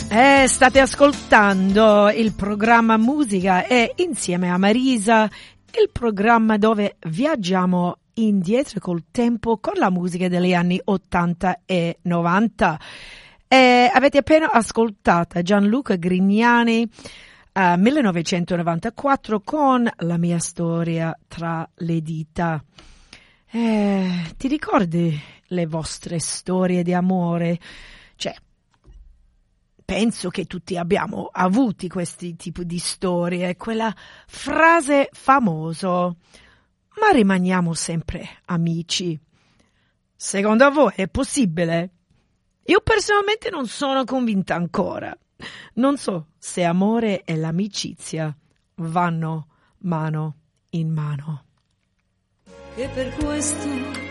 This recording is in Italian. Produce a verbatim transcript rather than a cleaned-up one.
Eh, state ascoltando il programma Musica e insieme a Marisa, il programma dove viaggiamo indietro col tempo con la musica degli anni ottanta e novanta. Eh, avete appena ascoltato Gianluca Grignani, uh, millenovecentonovantaquattro, con La mia storia tra le dita. Eh, ti ricordi le vostre storie di amore? Cioè, penso che tutti abbiamo avuti questi tipi di storie, quella frase famosa, ma rimaniamo sempre amici. Secondo voi è possibile? Io personalmente non sono convinta ancora. Non so se amore e l'amicizia vanno mano in mano. E per questo